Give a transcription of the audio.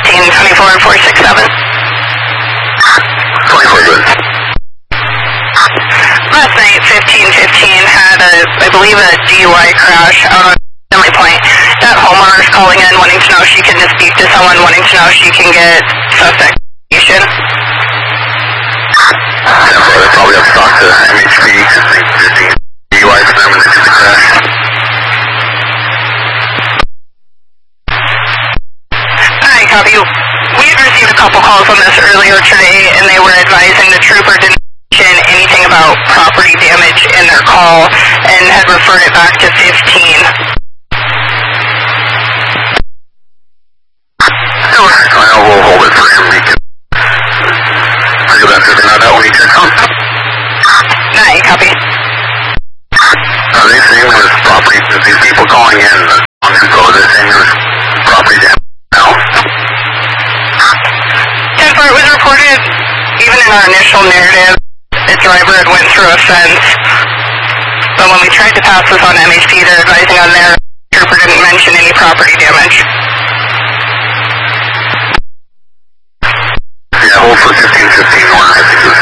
1524 and 467. 24 good. Last night, 1515 had I believe a DUI crash out on Assembly Point. That homeowner's calling in wanting to know if she can just speak to someone, wanting to know if she can get suspect information. Yeah, so they probably have to talk to MHP because they did DUI for them and they did the crash. Hi, copy. We had received a couple calls on this earlier today, and they were advising the trooper didn't mention anything about property damage in their call and had referred it back to 15. Well, we'll hold it for him. We can figure that out when he checks on. Hi, copy. Are they saying there's property, these people calling in on info, they're saying there's property damage now? 10-4, it was reported, even in our initial narrative, the driver had went through a fence. But when we tried to pass this on to MHP, they're advising on their trooper didn't mention any property damage. Yeah, hold for 1515 or